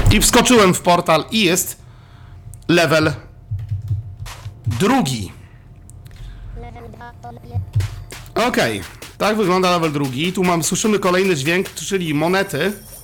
I wskoczyłem w portal i jest level drugi. Okej, tak wygląda level drugi. Tu słyszymy kolejny dźwięk, czyli monety.